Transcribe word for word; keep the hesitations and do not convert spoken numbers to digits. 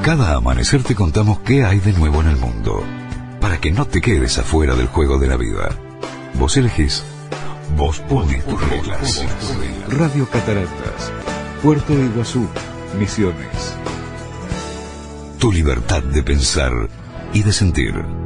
Cada amanecer te contamos qué hay de nuevo en el mundo, para que no te quedes afuera del juego de la vida. Vos elegís, vos pones tus reglas. Radio Cataratas, Puerto Iguazú, Misiones. Tu libertad de pensar y de sentir.